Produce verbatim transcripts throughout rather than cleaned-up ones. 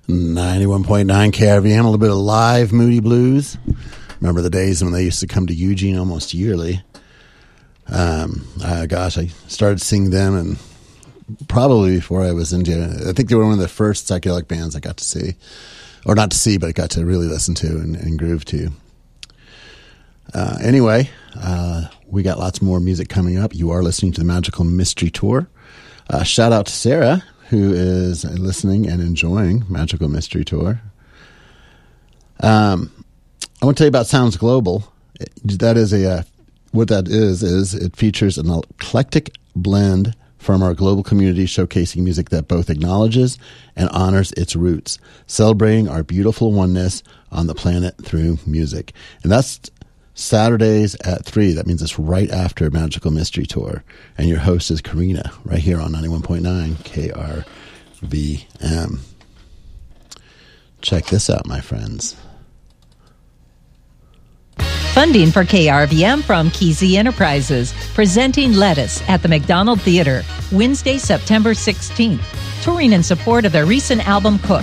ninety-one point nine K R V M, a little bit of live Moody Blues. Remember the days when they used to come to Eugene almost yearly. Um, uh, gosh, I started seeing them and probably before I was into, I think they were one of the first psychedelic bands I got to see. Or not to see, but I got to really listen to and, and groove to. Uh, anyway, uh, we got lots more music coming up. You are listening to the Magical Mystery Tour. Uh, shout out to Sarah, who is listening and enjoying Magical Mystery Tour. Um, I want to tell you about Sounds Global. That is a, uh, what that is, is it features an eclectic blend from our global community, showcasing music that both acknowledges and honors its roots, celebrating our beautiful oneness on the planet through music. And that's Saturdays at three. That means it's right after Magical Mystery Tour. And your host is Karina, right here on ninety-one point nine K R V M. Check this out, my friends. Funding for K R V M from Kesey Enterprises, presenting Lettuce at the McDonald Theater, Wednesday, September sixteenth, touring in support of their recent album, Cook.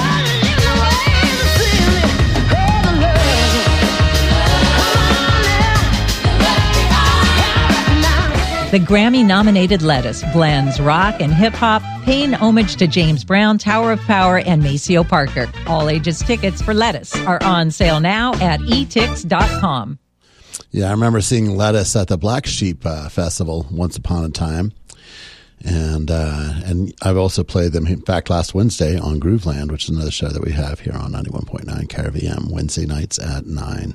The Grammy-nominated Lettuce blends rock and hip-hop, paying homage to James Brown, Tower of Power, and Maceo Parker. All ages tickets for Lettuce are on sale now at e tix dot com. Yeah, I remember seeing Lettuce at the Black Sheep uh, Festival once upon a time. And uh, and I've also played them, in fact, last Wednesday on Grooveland, which is another show that we have here on ninety-one point nine K R V M, Wednesday nights at nine.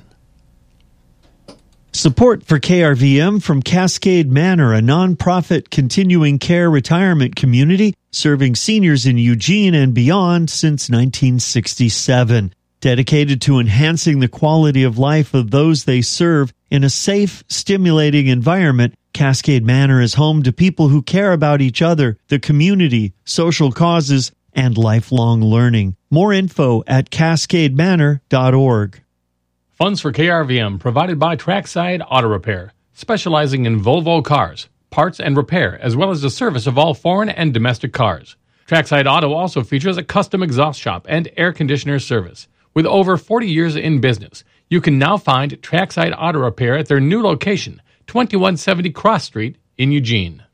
Support for K R V M from Cascade Manor, a nonprofit continuing care retirement community serving seniors in Eugene and beyond since nineteen sixty-seven. Dedicated to enhancing the quality of life of those they serve in a safe, stimulating environment, Cascade Manor is home to people who care about each other, the community, social causes, and lifelong learning. More info at cascade manor dot org. Funds for K R V M provided by Trackside Auto Repair, specializing in Volvo cars, parts and repair, as well as the service of all foreign and domestic cars. Trackside Auto also features a custom exhaust shop and air conditioner service. With over forty years in business, you can now find Trackside Auto Repair at their new location, twenty-one seventy Cross Street in Eugene.